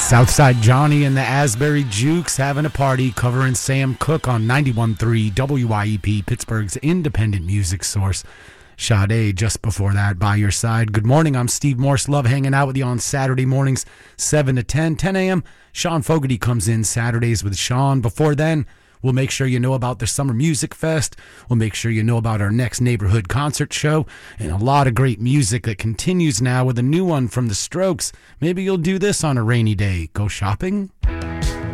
Southside Johnny and the Asbury Jukes having a party covering Sam Cooke on 91.3 WYEP, Pittsburgh's independent music source. Sade just before that, By Your Side. Good morning, I'm Steve Morse. Love hanging out with you on Saturday mornings, 7 to 10. 10 a.m., Sean Fogarty comes in Saturdays with Sean. Before then, we'll make sure you know about the Summer Music Fest. We'll make sure you know about our next neighborhood concert show and a lot of great music that continues now with a new one from The Strokes. Maybe you'll do this on a rainy day. Go shopping?